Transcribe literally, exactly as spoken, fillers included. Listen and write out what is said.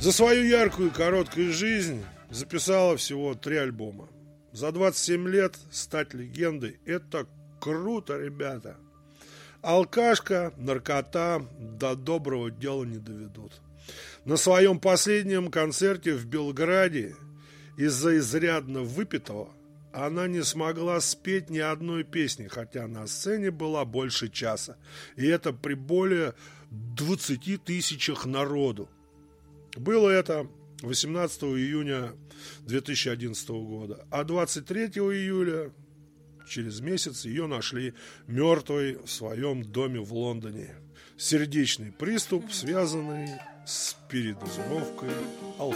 За свою яркую и короткую жизнь записала всего три альбома. За двадцать семь лет стать легендой – это круто, ребята. Алкашка, наркота до доброго дела не доведут. На своем последнем концерте в Белграде из-за изрядно выпитого она не смогла спеть ни одной песни, хотя на сцене была больше часа. И это при более двадцати тысячах народу. Было это восемнадцатого июня две тысячи одиннадцатого года. А двадцать третьего июля, через месяц, ее нашли мертвой в своем доме в Лондоне. Сердечный приступ, связанный с передозировкой алкоголя.